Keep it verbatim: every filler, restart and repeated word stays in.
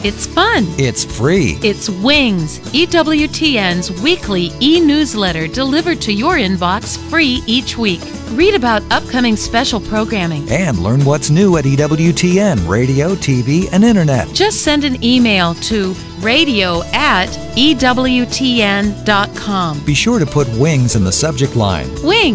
It's fun. It's free. It's Wings, E W T N's weekly e-newsletter delivered to your inbox free each week. Read about upcoming special programming. And learn what's new at E W T N, radio, T V, and internet. Just send an email to radio at E W T N dot com. Be sure to put Wings in the subject line. Wings.